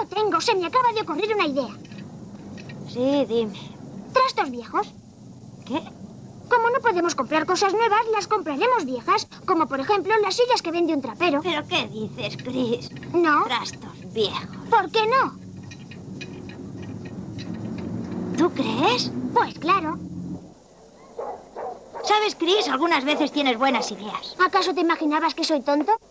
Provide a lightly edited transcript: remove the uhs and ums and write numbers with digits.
tengo. Se me acaba de ocurrir una idea. Sí, dime. ¿Trastos viejos? ¿Qué? Como no podemos comprar cosas nuevas, las compraremos viejas. Como, por ejemplo, las sillas que vende un trapero. ¿Pero qué dices, Chris? No. Trastos viejos. ¿Por qué no? ¿Tú crees? Pues claro. ¿Sabes, Chris? Algunas veces tienes buenas ideas. ¿Acaso te imaginabas que soy tonto?